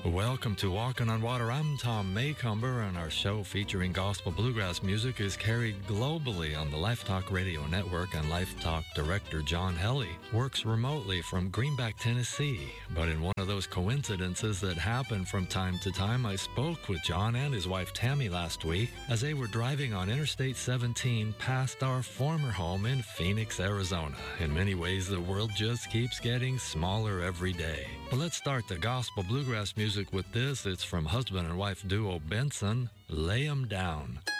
Welcome to Walking on Water. I'm Tom Maycomber, and our show featuring gospel bluegrass music is carried globally on the Life Talk Radio Network, and Life Talk director John Helly works remotely from Greenback, Tennessee. But in one of those coincidences that happen from time to time, I spoke with John and his wife Tammy last week as they were driving on Interstate 17 past our former home in Phoenix, Arizona. In many ways, the world just keeps getting smaller every day. But let's start the gospel bluegrass music with this. It's from husband and wife duo Benson, Lay 'Em Down.